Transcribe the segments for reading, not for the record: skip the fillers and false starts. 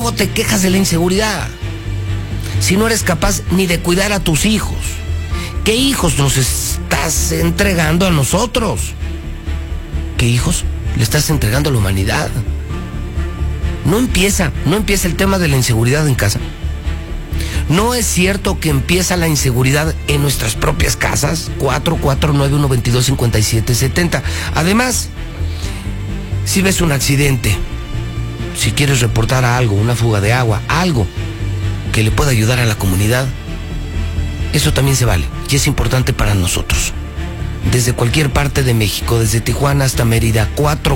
luego te quejas de la inseguridad. Si no eres capaz ni de cuidar a tus hijos, ¿qué hijos nos estás entregando a nosotros? ¿Qué hijos le estás entregando a la humanidad? No empieza el tema de la inseguridad en casa. ¿No es cierto que empieza la inseguridad en nuestras propias casas? 449-122-5770. Además, si ves un accidente, si quieres reportar algo, una fuga de agua, algo que le pueda ayudar a la comunidad, eso también se vale y es importante para nosotros. Desde cualquier parte de México, desde Tijuana hasta Mérida,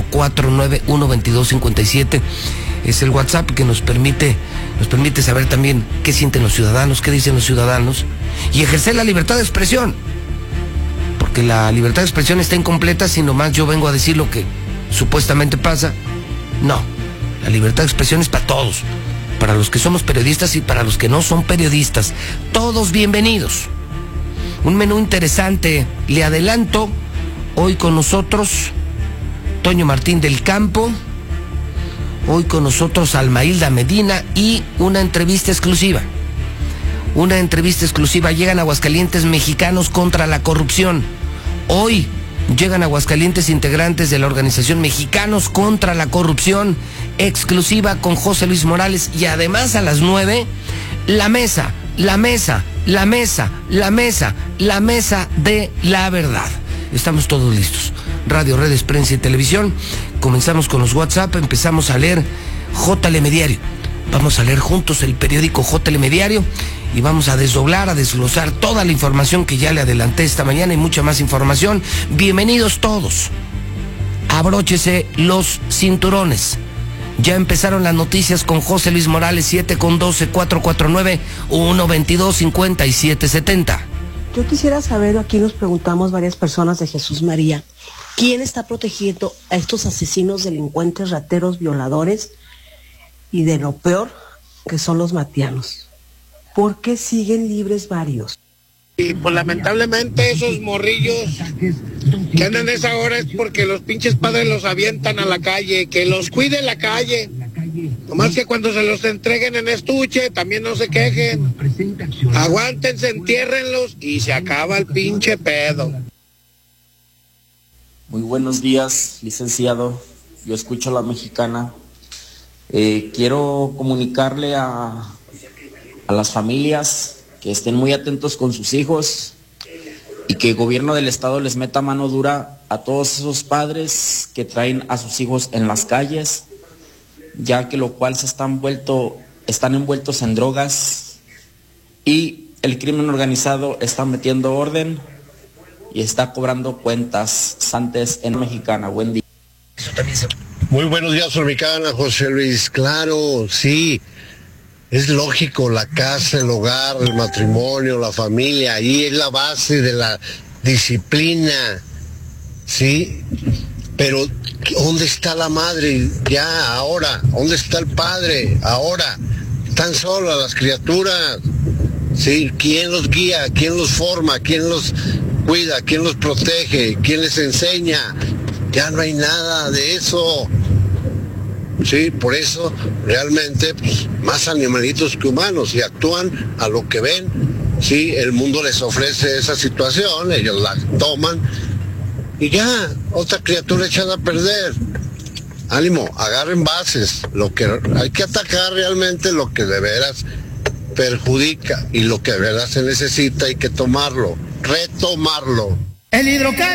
449-122-57 es el WhatsApp que nos permite saber también qué sienten los ciudadanos, qué dicen los ciudadanos y ejercer la libertad de expresión. Porque la libertad de expresión está incompleta si nomás yo vengo a decir lo que supuestamente pasa. No, la libertad de expresión es para todos, para los que somos periodistas y para los que no son periodistas. Todos bienvenidos. Un menú interesante, le adelanto, hoy con nosotros Toño Martín del Campo, hoy con nosotros Almailda Medina y una entrevista exclusiva. Llegan a Aguascalientes mexicanos contra la corrupción. Hoy llegan a Aguascalientes integrantes de la organización Mexicanos contra la Corrupción, exclusiva con José Luis Morales. Y además a las 9, la mesa de la verdad. Estamos todos listos. Radio, redes, prensa y televisión. Comenzamos con los WhatsApp, empezamos a leer JL Diario. Vamos a leer juntos el periódico JL Diario y vamos a desdoblar, a desglosar toda la información que ya le adelanté esta mañana y mucha más información. Bienvenidos todos. Abróchese los cinturones. Ya empezaron las noticias con José Luis Morales, 7:12, 449-122-5770. Yo quisiera saber, aquí nos preguntamos varias personas de Jesús María, ¿quién está protegiendo a estos asesinos, delincuentes, rateros, violadores y de lo peor que son los matianos? ¿Por qué siguen libres varios? Y pues lamentablemente esos morrillos que andan a esa hora es porque los pinches padres los avientan a la calle, que los cuide la calle. Nomás que cuando se los entreguen en estuche, también no se quejen. Aguántense, entiérrenlos y se acaba el pinche pedo. Muy buenos días, licenciado. Yo escucho La Mexicana. Quiero comunicarle a las familias que estén muy atentos con sus hijos y que el gobierno del estado les meta mano dura a todos esos padres que traen a sus hijos en las calles, ya que lo cual están envueltos en drogas y el crimen organizado está metiendo orden y está cobrando cuentas santes en Mexicana. Buen día. Muy buenos días, Mexicana, José Luis. Claro, sí. Es lógico, la casa, el hogar, el matrimonio, la familia, ahí es la base de la disciplina, ¿sí? Pero, ¿dónde está la madre ya, ahora? ¿Dónde está el padre ahora? Están solas las criaturas, ¿sí? ¿Quién los guía? ¿Quién los forma? ¿Quién los cuida? ¿Quién los protege? ¿Quién les enseña? Ya no hay nada de eso. Sí, por eso realmente pues, más animalitos que humanos y actúan a lo que ven. Sí, el mundo les ofrece esa situación, ellos la toman y ya, otra criatura echada a perder. Ánimo, agarren bases, lo que hay que atacar realmente, lo que de veras perjudica y lo que de veras se necesita hay que tomarlo, retomarlo. El hidrocarburo.